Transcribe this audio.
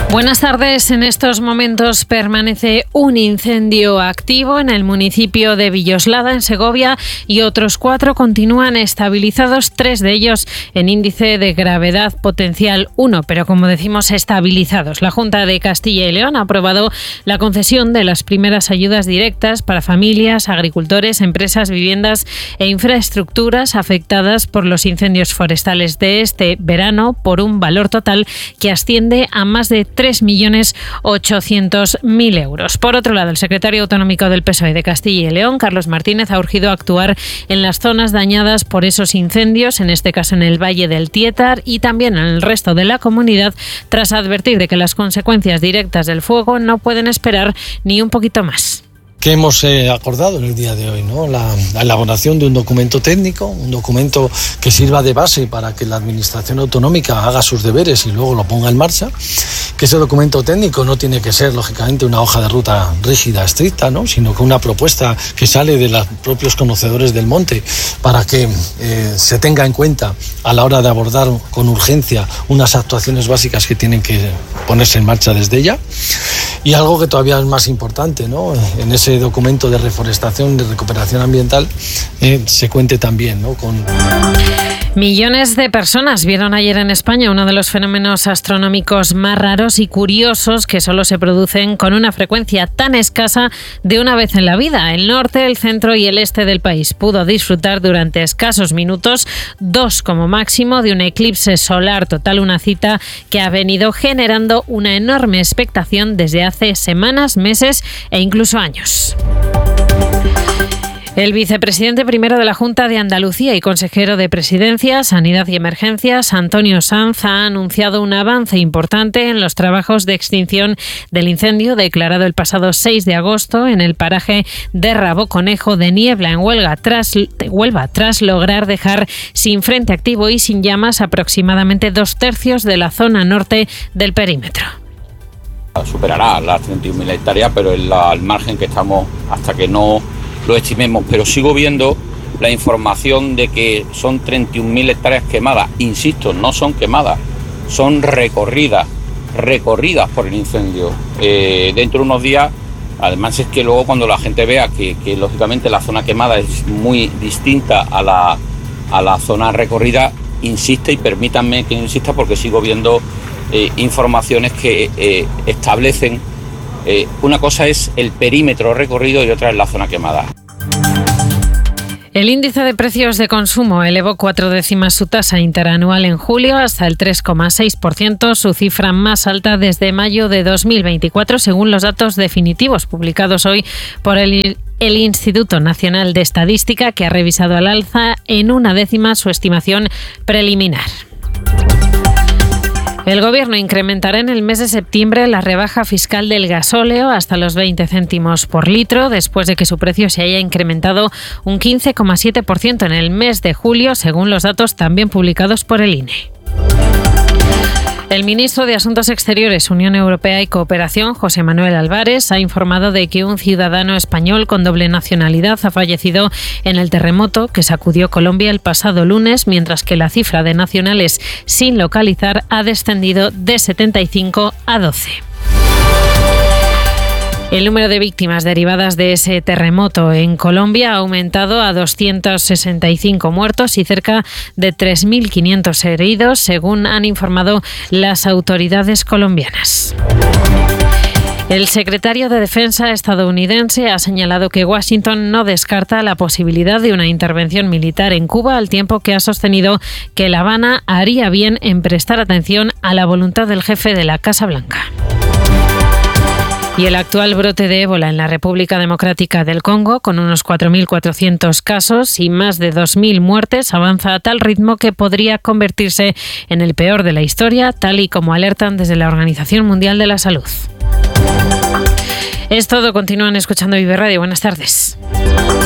Buenas tardes. En estos momentos permanece un incendio activo en el municipio de Villoslada, en Segovia, y otros 4 continúan estabilizados, 3 de ellos en índice de gravedad potencial 1, pero como decimos, estabilizados. La Junta de Castilla y León ha aprobado la concesión de las primeras ayudas directas para familias, agricultores, empresas, viviendas e infraestructuras afectadas por los incendios forestales de este verano, por un valor total que asciende a más de 3.800.000 euros. Por otro lado, el secretario autonómico del PSOE de Castilla y León, Carlos Martínez, ha urgido a actuar en las zonas dañadas por esos incendios, en este caso en el Valle del Tietar y también en el resto de la comunidad, tras advertir de que las consecuencias directas del fuego no pueden esperar ni un poquito más. ¿Qué hemos acordado en el día de hoy, ¿no? La elaboración de un documento técnico, un documento que sirva de base para que la Administración autonómica haga sus deberes y luego lo ponga en marcha. Que ese documento técnico no tiene que ser, lógicamente, una hoja de ruta rígida, estricta, ¿no? Sino que una propuesta que sale de los propios conocedores del monte para que se tenga en cuenta a la hora de abordar con urgencia unas actuaciones básicas que tienen que ponerse en marcha desde ya. Y algo que todavía es más importante, ¿no? En ese documento de reforestación, de recuperación ambiental, se cuente también, ¿no? con... Millones de personas vieron ayer en España uno de los fenómenos astronómicos más raros y curiosos que solo se producen con una frecuencia tan escasa de una vez en la vida. El norte, el centro y el este del país pudo disfrutar durante escasos minutos, 2 como máximo, de un eclipse solar total, una cita que ha venido generando una enorme expectación desde hace semanas, meses e incluso años. El vicepresidente primero de la Junta de Andalucía y consejero de Presidencia, Sanidad y Emergencias, Antonio Sanz, ha anunciado un avance importante en los trabajos de extinción del incendio declarado el pasado 6 de agosto en el paraje de Raboconejo de Niebla, en Huelva, tras lograr dejar sin frente activo y sin llamas aproximadamente 2/3 de la zona norte del perímetro. Superará las 31.000 hectáreas, pero es el margen que estamos hasta que no lo estimemos, pero sigo viendo la información de que son 31.000 hectáreas quemadas. Insisto, no son quemadas, son recorridas por el incendio. Dentro de unos días, además es que luego cuando la gente vea que lógicamente la zona quemada es muy distinta a la zona recorrida, insiste, y permítanme que insista porque sigo viendo informaciones que establecen una cosa es el perímetro recorrido y otra es la zona quemada. El índice de precios de consumo elevó 4 décimas su tasa interanual en julio hasta el 3,6%, su cifra más alta desde mayo de 2024, según los datos definitivos publicados hoy por el Instituto Nacional de Estadística, que ha revisado al alza en 1 décima su estimación preliminar. El Gobierno incrementará en el mes de septiembre la rebaja fiscal del gasóleo hasta los 20 céntimos por litro, después de que su precio se haya incrementado un 15,7% en el mes de julio, según los datos también publicados por el INE. El ministro de Asuntos Exteriores, Unión Europea y Cooperación, José Manuel Álvarez, ha informado de que un ciudadano español con doble nacionalidad ha fallecido en el terremoto que sacudió Colombia el pasado lunes, mientras que la cifra de nacionales sin localizar ha descendido de 75 a 12. El número de víctimas derivadas de ese terremoto en Colombia ha aumentado a 265 muertos y cerca de 3.500 heridos, según han informado las autoridades colombianas. El secretario de Defensa estadounidense ha señalado que Washington no descarta la posibilidad de una intervención militar en Cuba, al tiempo que ha sostenido que La Habana haría bien en prestar atención a la voluntad del jefe de la Casa Blanca. Y el actual brote de ébola en la República Democrática del Congo, con unos 4.400 casos y más de 2.000 muertes, avanza a tal ritmo que podría convertirse en el peor de la historia, tal y como alertan desde la Organización Mundial de la Salud. Es todo. Continúan escuchando Vive Radio. Buenas tardes.